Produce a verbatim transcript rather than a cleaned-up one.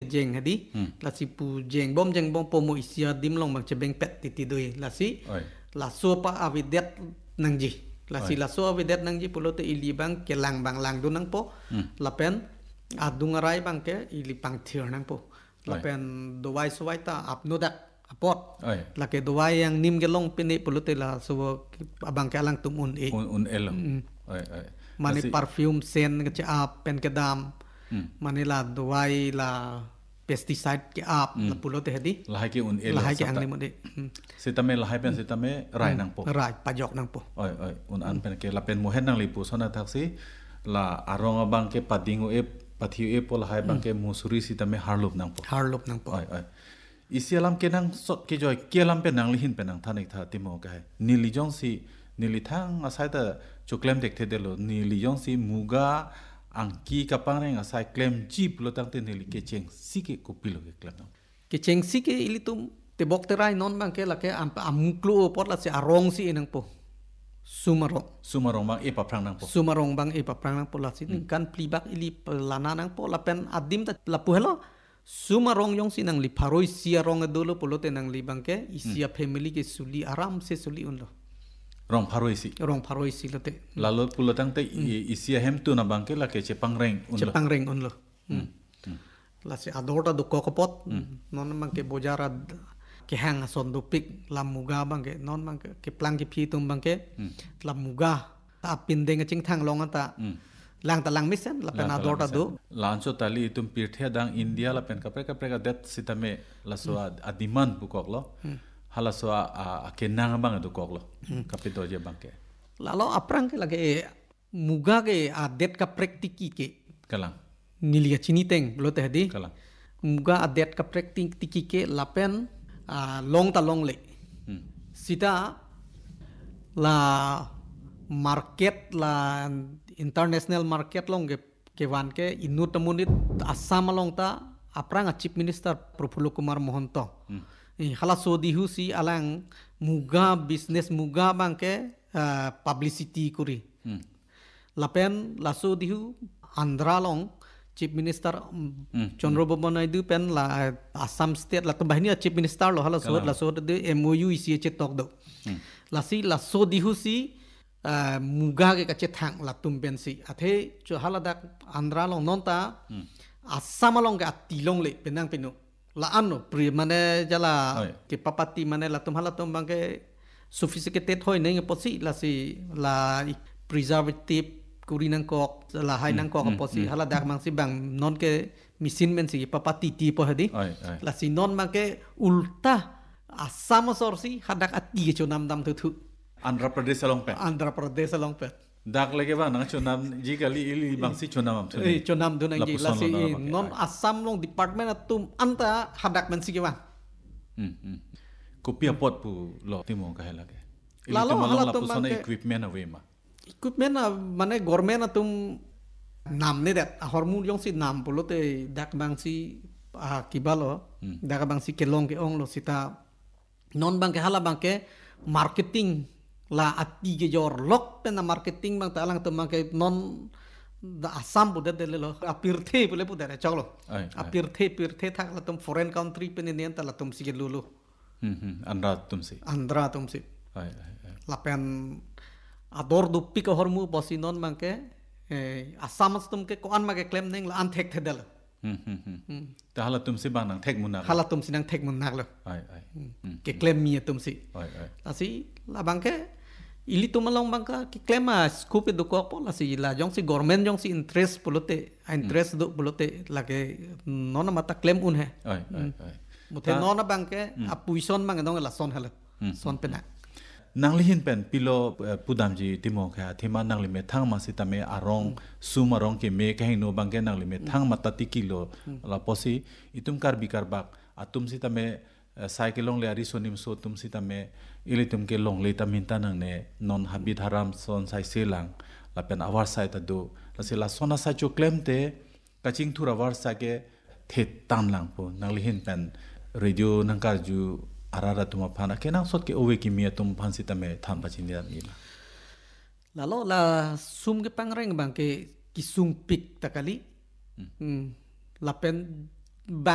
jeng hadi la si pu jeng bom jeng bom pomo isia dim long bang chebeng pet titi doi la si la so pa avidet nang ji la si la so avidet nang ji pulote ili bang ke lang bang lang du nang po la pen adungarai bang ke ili pang thir nang po la pen dowai suwai ta apno dak apot la ke dowai yang nim gelong pini pulote la so abang ke alang tum un e un elo mane perfume sen ke ap pen ke dam mane la dowai la pesticide ke ap la pulote hadi lahai ke un elo lahai ke ang nim de sitame lahai pen sitame rai nang po rai pajok nang po oi oi un an pen ke la pen mohen nang lipu sona taksi la arong abang ke padingu e pathiu e pol hai bang ke musuri sitame harlup nang po harlup nang po oi oi isialam ke nang sot ke joy kelam pe nang lihin pe nang thanik tha timo ka hai nili jong si nili thang asai ta choklem dek the delo nili jong si muga angki kapang reng asai klem jeep lo tang te nili ke cheng si ke kopilo ke klem ke cheng si ke ilitum te bok te rai non bang ke la ke am amuklu pot la se arong si nang po sumarong sumarong bang e paprang nang po sumarong bang e paprang nang po la si kan plibak ili lana nang po la pen adim ta la pu hello sumarong yong si nang li paroi sia rong dolo polote nang li bang ke isia family ke suli aram se suli un lo rong paroi si rong paroi si lote lalu pulotang te isia hem tu na bang ke la ke chepang reng un lo chepang reng un lo la se adorta do kokopot non bang ke bojara ke hang son do pik la muga bang ke non bang ke plang ke phi tum bang ke la muga ta pin deng ching thang long ta lang ta lang misen la pen adorta do lancho tali tum pirthia dang india la pen kapre kapre ka det sitame la so adiman bukok lo hala so a kenang bang do kok lo kapito je bang ke lalo aprang ke lage muga ke adet ka praktiki ke kalang nilia chini teng blote hadi kalang muga adet ka praktiki ke la pen long ta long le sita la market la international market long ke kewan ke inut tamunit asam long ta aprang chief minister Profulo Kumar Mohanto i hala so dihu si alang muga business muga bang ke publicity kuri lapen la so dihu andhra long chief minister Chandrababu Naidu pen la Assam state la tambahni chief minister lo hala so la so de M O U isi che tok do la si la so dihu si muga ke kache thang la tum pen si athe cho hala dak andhra long non ta Assam long ke atilong le penang penu la ano pri mane jala ke papati mane la tum hala tum bang ke sophisticated hoi nei posi la si la preservative kurinang kok la hai nang kok posi hala dak mang si bang non ke misin men si papati ti po hadi la si non mang ke ulta Assam sorsi hadak ati ke chonam dam thu thu Andhra Pradesh long pe Andhra Pradesh long pe dak lege ba nang chonam ji kali ili bang si chonam am thuni eh chonam du nang ji la si non Assam long department atum anta hadak men si ke ba hm hm kopia pot pu lo timo ka helage ili timo long la pusona equipment ave ma equipment na mane government atum nam ne dat hormon yong si nam polote dak bang si kibalo dak bang si kelong ke ong lo sita non bang ke hala bang ke marketing la ati ke jor lok pen na marketing bang ta alang to bang ke non da Assam bude de lo apirthe pule bude re chalo apirthe pirthe thak la tum foreign country pen ne ta la tum si ke lulu hm hm andra tum si andra tum si ai la pen ador du pik hormu bosi non bang ke Assam tum ke ko an ma ke claim neng la an thek the del hm hm hm ta hala tum si bang nang thek mun na hala tum si nang thek mun nak lo ai ai ke claim mi tum si ai ai la si la bang ke ili tum long bang ka ke claim a scoop du ko po la si la jong si government jong si interest polote interest du polote la ke non mata claim un hai ai ai ai muthe non bang ke apuison bang dong la son hala son pe na nanglihin pen pilo pudamji timo kha thima nangli me thang ma sitame arong sumarong ke me kahi no bangke nangli me thang mata tikilo la posi itum kar bikar bak atum sitame cyclong le ari sonim so tum sitame ilitum ke long le taminta nang ne non habit haram son sai selang la pen awar sai ta do la se la sona sa cho claim te kaching thura war sa ke the tan lang po nanglihin pen radio nangkar ju arara tuma phana kenang sot ke owe ki mia tum phan sitame tham pachin dia ni la lo la sum ke pangreng bang ke kisung pik takali la pen